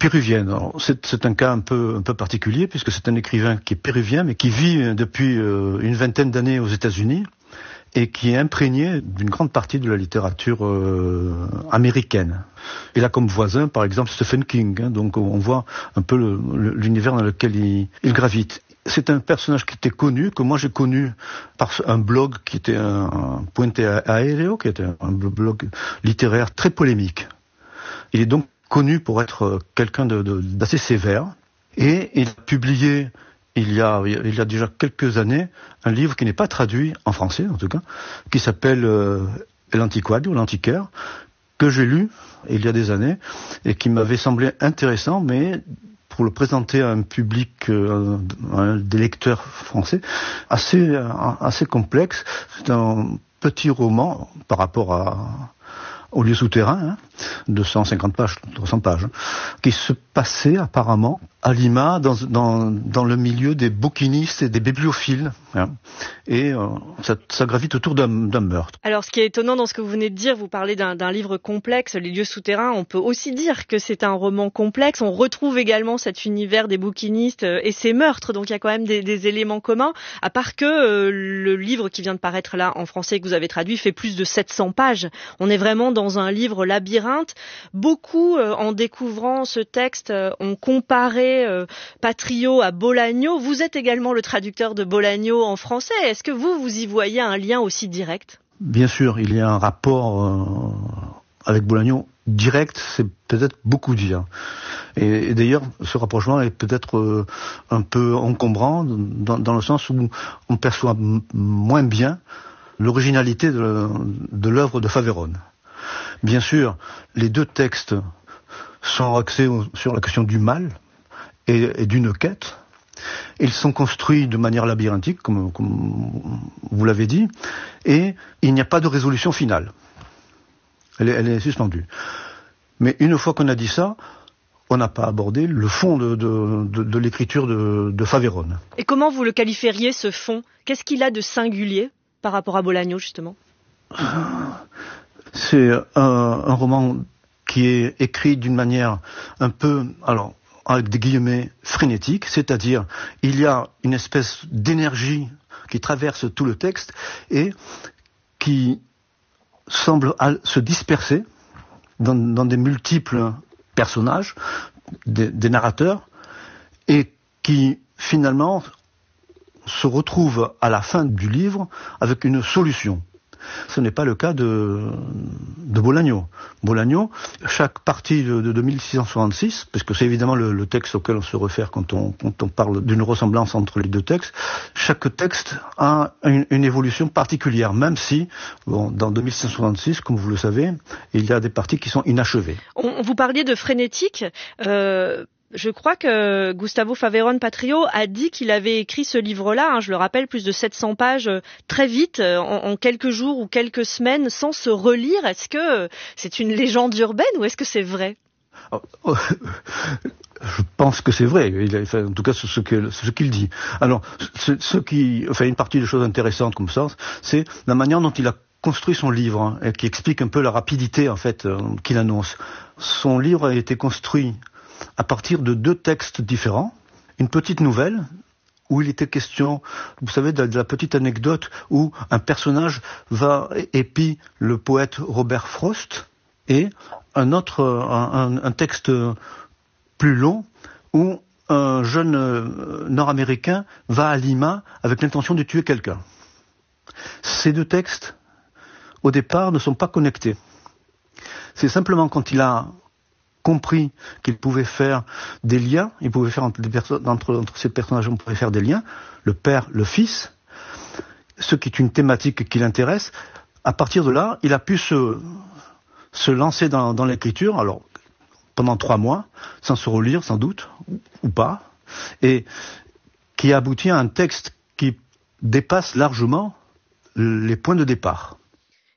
péruvienne. Alors, c'est un cas un peu particulier, puisque c'est un écrivain qui est péruvien, mais qui vit depuis une vingtaine d'années aux États-Unis, et qui est imprégné d'une grande partie de la littérature américaine. Il a comme voisin, par exemple, Stephen King, donc on voit un peu l'univers dans lequel il gravite. C'est un personnage qui était connu, que moi j'ai connu par un blog qui était un Puente Aéreo, qui était un blog littéraire très polémique. Il est donc connu pour être quelqu'un d'assez sévère, et il a publié il y a déjà quelques années un livre qui n'est pas traduit en français en tout cas, qui s'appelle El Antiquario, l'antiquaire, que j'ai lu il y a des années et qui m'avait semblé intéressant, mais pour le présenter à un public, des lecteurs français, assez complexe. C'est un petit roman par rapport au lieu souterrain, 250 pages, 300 pages, qui se passait apparemment à Lima, dans le milieu des bouquinistes et des bibliophiles. Et ça gravite autour d'un meurtre. Alors, ce qui est étonnant dans ce que vous venez de dire, vous parlez d'un livre complexe, Les lieux souterrains, on peut aussi dire que c'est un roman complexe. On retrouve également cet univers des bouquinistes et ces meurtres, donc il y a quand même des éléments communs, à part que le livre qui vient de paraître là en français, que vous avez traduit, fait plus de 700 pages. On est vraiment dans un livre labyrinthe. Beaucoup, en découvrant ce texte, ont comparé Patrio à Bolaño. Vous êtes également le traducteur de Bolaño en français. Est-ce que vous y voyez un lien aussi direct ? Bien sûr, il y a un rapport avec Bolaño direct, c'est peut-être beaucoup dire. Et d'ailleurs, ce rapprochement est peut-être un peu encombrant dans le sens où on perçoit moins bien l'originalité de l'œuvre de Faverón. Bien sûr, les deux textes sont axés sur la question du mal et d'une quête. Ils sont construits de manière labyrinthique, comme vous l'avez dit, et il n'y a pas de résolution finale. Elle est suspendue. Mais une fois qu'on a dit ça, on n'a pas abordé le fond de l'écriture de Faverón. Et comment vous le qualifieriez, ce fond ? Qu'est-ce qu'il a de singulier par rapport à Bolaño, justement ? C'est un roman qui est écrit d'une manière un peu, alors, avec des guillemets, frénétique, c'est-à-dire il y a une espèce d'énergie qui traverse tout le texte et qui semble se disperser dans des multiples personnages, des narrateurs, et qui finalement se retrouve à la fin du livre avec une solution. Ce n'est pas le cas de Bolaño. Bolaño, chaque partie de 1666, puisque c'est évidemment le texte auquel on se réfère quand on parle d'une ressemblance entre les deux textes, chaque texte a une évolution particulière, même si, dans 2666, comme vous le savez, il y a des parties qui sont inachevées. Vous parliez de frénétique. Je crois que Gustavo Faverón Patrio a dit qu'il avait écrit ce livre-là, je le rappelle, plus de 700 pages, très vite, en quelques jours ou quelques semaines, sans se relire. Est-ce que c'est une légende urbaine ou est-ce que c'est vrai ? Je pense que c'est vrai. En tout cas, c'est ce qu'il dit. Alors, une partie des choses intéressantes comme ça, c'est la manière dont il a construit son livre, et qui explique un peu la rapidité, en fait, qu'il annonce. Son livre a été construit à partir de deux textes différents, une petite nouvelle où il était question, vous savez, de la petite anecdote où un personnage va épie le poète Robert Frost, et un texte plus long où un jeune nord-américain va à Lima avec l'intention de tuer quelqu'un. Ces deux textes, au départ, ne sont pas connectés. C'est simplement quand il a compris qu'il pouvait faire des liens, il pouvait faire entre ces personnages, on pouvait faire des liens, le père, le fils, ce qui est une thématique qui l'intéresse. À partir de là, il a pu se lancer dans l'écriture, alors pendant 3 mois, sans se relire sans doute, ou pas, et qui aboutit à un texte qui dépasse largement les points de départ.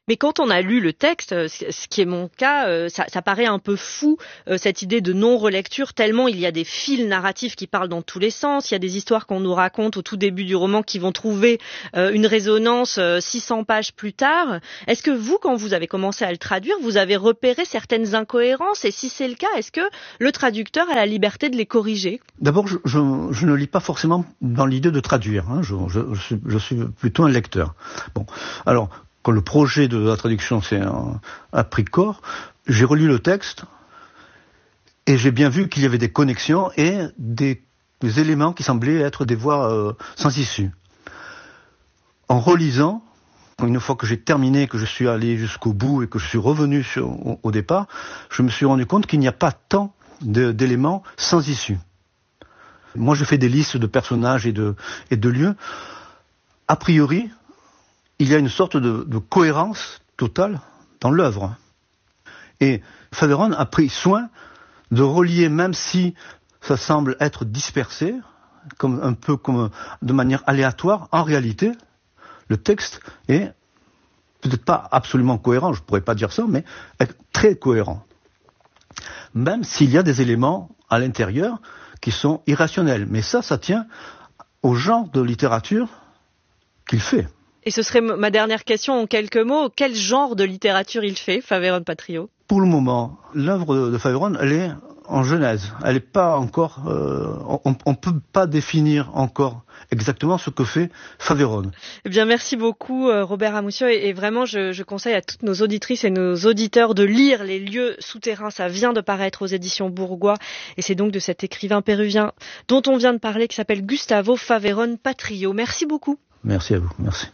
Mais quand on a lu le texte, ce qui est mon cas, ça paraît un peu fou, cette idée de non-relecture, tellement il y a des fils narratifs qui parlent dans tous les sens. Il y a des histoires qu'on nous raconte au tout début du roman qui vont trouver une résonance 600 pages plus tard. Est-ce que vous, quand vous avez commencé à le traduire, vous avez repéré certaines incohérences? Et si c'est le cas, est-ce que le traducteur a la liberté de les corriger? D'abord, je ne lis pas forcément dans l'idée de traduire. Je suis plutôt un lecteur. Bon, alors, quand le projet de la traduction a pris corps, j'ai relu le texte et j'ai bien vu qu'il y avait des connexions et des éléments qui semblaient être des voies sans issue. En relisant, une fois que j'ai terminé, que je suis allé jusqu'au bout et que je suis revenu au départ, je me suis rendu compte qu'il n'y a pas tant d'éléments sans issue. Moi, je fais des listes de personnages et de lieux. A priori, il y a une sorte de cohérence totale dans l'œuvre. Et Faveron a pris soin de relier, même si ça semble être dispersé, un peu comme de manière aléatoire, en réalité, le texte est peut-être pas absolument cohérent, je pourrais pas dire ça, mais est très cohérent. Même s'il y a des éléments à l'intérieur qui sont irrationnels. Mais ça tient au genre de littérature qu'il fait. Et ce serait ma dernière question en quelques mots. Quel genre de littérature il fait, Faveron Patrio? Pour le moment, l'œuvre de Faveron, elle est en genèse. Elle n'est pas encore... on ne peut pas définir encore exactement ce que fait Faveron. Eh bien, merci beaucoup, Robert Amussio. Et vraiment, je conseille à toutes nos auditrices et nos auditeurs de lire Les lieux souterrains. Ça vient de paraître aux éditions Bourgois. Et c'est donc de cet écrivain péruvien dont on vient de parler, qui s'appelle Gustavo Faveron Patrio. Merci beaucoup. Merci à vous. Merci.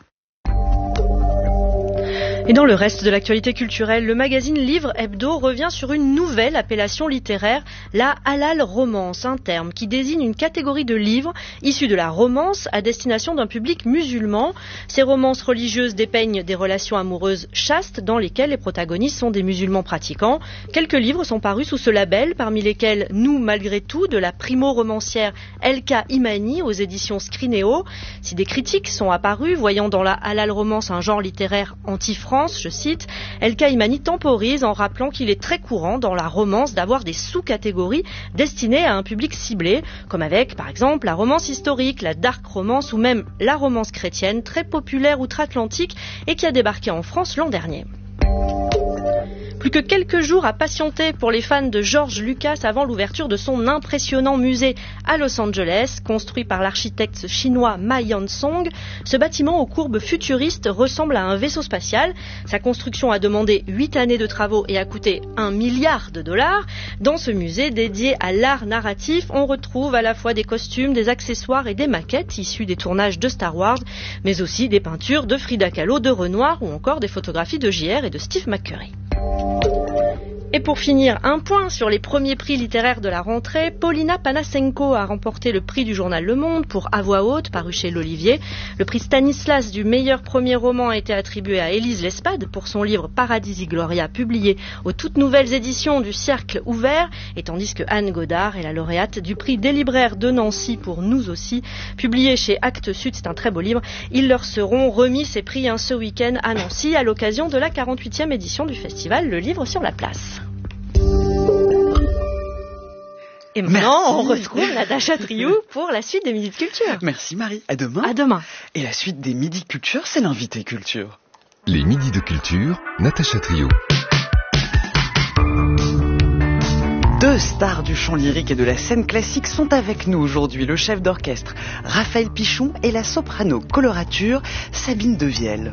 Et dans le reste de l'actualité culturelle, le magazine Livre Hebdo revient sur une nouvelle appellation littéraire, la halal romance, un terme qui désigne une catégorie de livres issus de la romance à destination d'un public musulman. Ces romances religieuses dépeignent des relations amoureuses chastes dans lesquelles les protagonistes sont des musulmans pratiquants. Quelques livres sont parus sous ce label, parmi lesquels Nous malgré tout, de la primo-romancière Elka Imani aux éditions Scrinéo. Si des critiques sont apparues, voyant dans la halal romance un genre littéraire anti-France, je cite, Elka Imani temporise en rappelant qu'il est très courant dans la romance d'avoir des sous-catégories destinées à un public ciblé, comme avec par exemple la romance historique, la dark romance ou même la romance chrétienne, très populaire outre-Atlantique et qui a débarqué en France l'an dernier. Plus que quelques jours à patienter pour les fans de George Lucas avant l'ouverture de son impressionnant musée à Los Angeles, construit par l'architecte chinois Ma Yansong. Ce bâtiment aux courbes futuristes ressemble à un vaisseau spatial. Sa construction a demandé 8 années de travaux et a coûté $1 milliard. Dans ce musée dédié à l'art narratif, on retrouve à la fois des costumes, des accessoires et des maquettes issues des tournages de Star Wars, mais aussi des peintures de Frida Kahlo, de Renoir ou encore des photographies de J.R. et de Steve McCurry. Et pour finir, un point sur les premiers prix littéraires de la rentrée. Paulina Panasenko a remporté le prix du journal Le Monde pour À voix haute, paru chez l'Olivier. Le prix Stanislas du meilleur premier roman a été attribué à Élise Lespade pour son livre Paradisi Gloria, publié aux toutes nouvelles éditions du Cercle Ouvert, et tandis que Anne Godard est la lauréate du prix des libraires de Nancy pour Nous aussi, publié chez Actes Sud. C'est un très beau livre. Ils leur seront remis ces prix ce week-end à Nancy à l'occasion de la 48e édition du festival Le Livre sur la Place. Et maintenant, on retrouve Natacha Triou pour la suite des Midi de Culture. Merci Marie, à demain. À demain. Et la suite des Midi Culture, c'est l'invité culture. Les Midi de Culture, Natacha Triou. Deux stars du chant lyrique et de la scène classique sont avec nous aujourd'hui. Le chef d'orchestre Raphaël Pichon et la soprano colorature Sabine Devielle.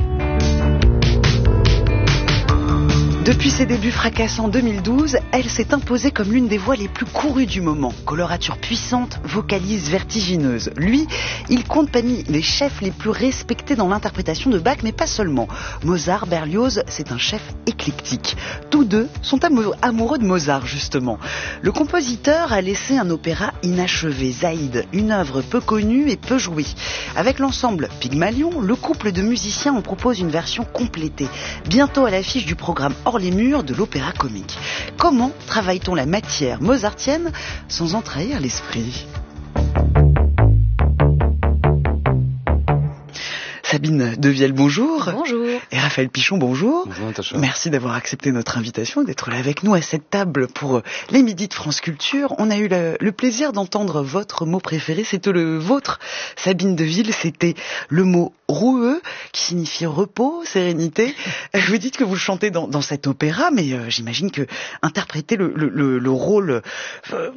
Depuis ses débuts fracassants en 2012, elle s'est imposée comme l'une des voix les plus courues du moment. Colorature puissante, vocalise vertigineuse. Lui, il compte parmi les chefs les plus respectés dans l'interprétation de Bach, mais pas seulement. Mozart, Berlioz, c'est un chef éclectique. Tous deux sont amoureux de Mozart, justement. Le compositeur a laissé un opéra inachevé, Zaïd, une œuvre peu connue et peu jouée. Avec l'ensemble Pygmalion, le couple de musiciens en propose une version complétée, bientôt à l'affiche du programme Hors les murs de l'opéra comique. Comment travaille-t-on la matière mozartienne sans en trahir l'esprit ? Sabine Devielle, bonjour. Bonjour. Et Raphaël Pichon, bonjour. Bonjour Natacha. Merci d'avoir accepté notre invitation et d'être là avec nous à cette table pour les Midis de France Culture. On a eu le plaisir d'entendre votre mot préféré, c'était le vôtre, Sabine Devielle, c'était le mot roueux, qui signifie repos, sérénité. Vous dites que vous le chantez dans cet opéra, mais j'imagine que interpréter le rôle